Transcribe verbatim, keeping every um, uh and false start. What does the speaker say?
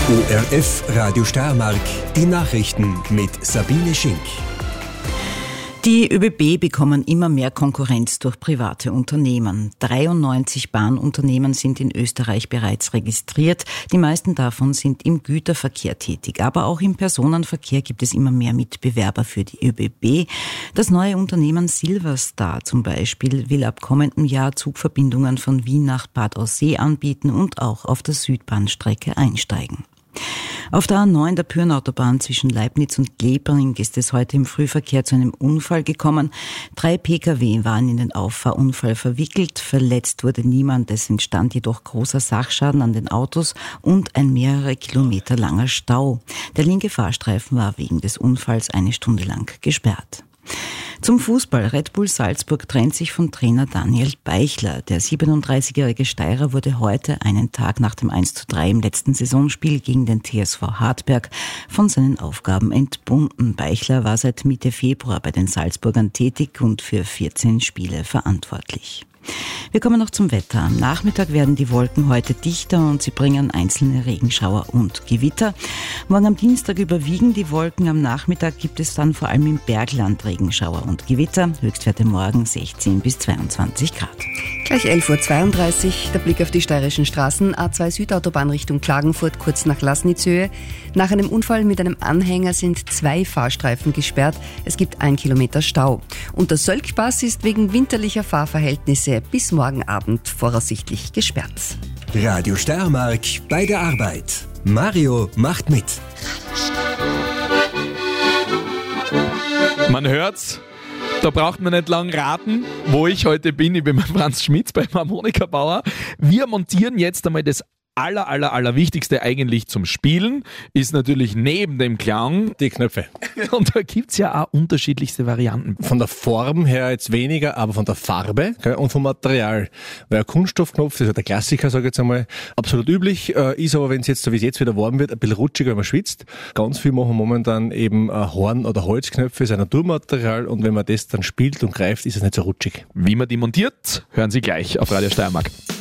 O R F Radio Steiermark, die Nachrichten mit Sabine Schink. Die ÖBB bekommen immer mehr Konkurrenz durch private Unternehmen. dreiundneunzig Bahnunternehmen sind in Österreich bereits registriert. Die meisten davon sind im Güterverkehr tätig. Aber auch im Personenverkehr gibt es immer mehr Mitbewerber für die ÖBB. Das neue Unternehmen Silverstar zum Beispiel will ab kommendem Jahr Zugverbindungen von Wien nach Bad Aussee anbieten und auch auf der Südbahnstrecke einsteigen. Auf der A neun der Pyrnautobahn zwischen Leibnitz und Glebring ist es heute im Frühverkehr zu einem Unfall gekommen. Drei Pkw waren in den Auffahrunfall verwickelt. Verletzt wurde niemand. Es entstand jedoch großer Sachschaden an den Autos und ein mehrere Kilometer langer Stau. Der linke Fahrstreifen war wegen des Unfalls eine Stunde lang gesperrt. Zum Fußball. Red Bull Salzburg trennt sich von Trainer Daniel Beichler. Der siebenunddreißigjährige Steirer wurde heute, einen Tag nach dem eins zu drei im letzten Saisonspiel gegen den T S V Hartberg, von seinen Aufgaben entbunden. Beichler war seit Mitte Februar bei den Salzburgern tätig und für vierzehn Spiele verantwortlich. Wir kommen noch zum Wetter. Am Nachmittag werden die Wolken heute dichter und sie bringen einzelne Regenschauer und Gewitter. Morgen am Dienstag überwiegen die Wolken. Am Nachmittag gibt es dann vor allem im Bergland Regenschauer und Gewitter. Höchstwerte morgen sechzehn bis zweiundzwanzig Grad. Gleich elf Uhr zweiunddreißig, der Blick auf die steirischen Straßen. A zwei Südautobahn Richtung Klagenfurt, kurz nach Lasnitzhöhe. Nach einem Unfall mit einem Anhänger sind zwei Fahrstreifen gesperrt. Es gibt ein Kilometer Stau. Und der Sölkpass ist wegen winterlicher Fahrverhältnisse bis morgen Abend voraussichtlich gesperrt. Radio Steiermark bei der Arbeit. Mario macht mit. Man hört's. Da braucht man nicht lang raten, wo ich heute bin. Ich bin bei Franz Schmitz, beim Harmonikabauer. Wir montieren jetzt einmal das aller, aller, aller Wichtigste eigentlich zum Spielen, ist natürlich neben dem Klang die Knöpfe. Und da gibt's ja auch unterschiedlichste Varianten. Von der Form her jetzt weniger, aber von der Farbe, gell, und vom Material. Weil ein Kunststoffknopf, das ist ja der Klassiker, sage ich jetzt einmal, absolut üblich, äh, ist aber, wenn es jetzt, so wie es jetzt wieder warm wird, ein bisschen rutschiger, wenn man schwitzt. Ganz viel machen momentan eben äh, Horn- oder Holzknöpfe, ist ein Naturmaterial, und wenn man das dann spielt und greift, ist es nicht so rutschig. Wie man die montiert, hören Sie gleich auf Radio Steiermark.